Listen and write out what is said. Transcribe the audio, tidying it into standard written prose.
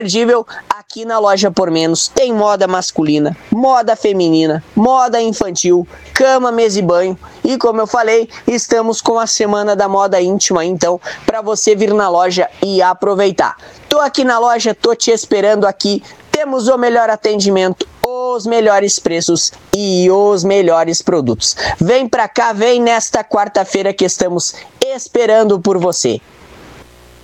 imperdível aqui na Loja Por Menos. Tem moda masculina, moda feminina, moda infantil, cama, mesa e banho. E como eu falei, estamos com a Semana da Moda Íntima, então, para você vir na loja e aproveitar. Tô aqui na loja, tô te esperando aqui. Temos o melhor atendimento, os melhores preços e os melhores produtos. Vem pra cá, vem nesta quarta-feira que estamos esperando por você.